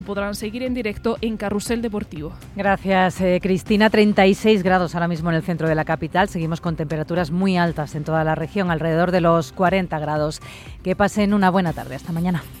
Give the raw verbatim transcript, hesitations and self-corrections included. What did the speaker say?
podrán seguir en directo en Carrusel Deportivo. Gracias, eh, Cristina. treinta y seis grados ahora mismo en el centro de la capital. Seguimos con temperaturas muy altas en toda la región, alrededor de los cuarenta grados. Que pasen una buena tarde. Hasta mañana.